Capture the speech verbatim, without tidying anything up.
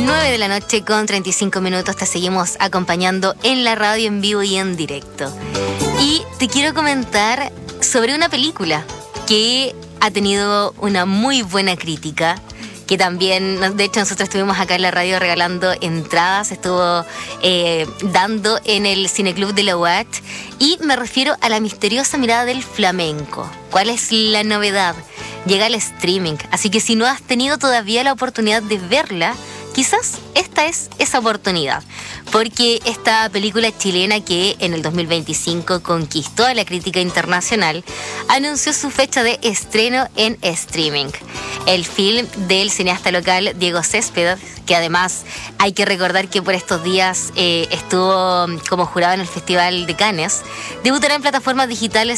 nueve de la noche con treinta y cinco minutos te seguimos acompañando en la radio en vivo y en directo. Y te quiero comentar sobre una película que ha tenido una muy buena crítica, que también, de hecho nosotros estuvimos acá en la radio regalando entradas, estuvo eh, dando en el Cineclub de la U A T, y me refiero a La misteriosa mirada del flamenco. ¿Cuál es la novedad? Llega el streaming, así que si no has tenido todavía la oportunidad de verla, quizás esta es esa oportunidad, porque esta película chilena que en el dos mil veinticinco conquistó a la crítica internacional anunció su fecha de estreno en streaming. El film del cineasta local Diego Céspedes, que además hay que recordar que por estos días eh, estuvo como jurado en el Festival de Cannes, debutará en plataformas digitales